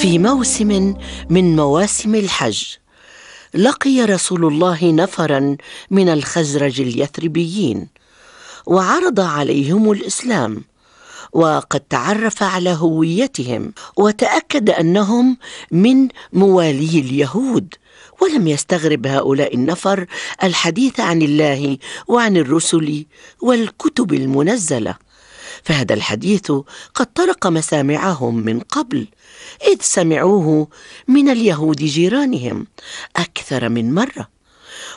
في موسم من مواسم الحج، لقي رسول الله نفرا من الخزرج اليثربيين، وعرض عليهم الإسلام، وقد تعرف على هويتهم وتأكد أنهم من موالي اليهود. ولم يستغرب هؤلاء النفر الحديث عن الله وعن الرسل والكتب المنزلة، فهذا الحديث قد طرق مسامعهم من قبل، إذ سمعوه من اليهود جيرانهم أكثر من مرة.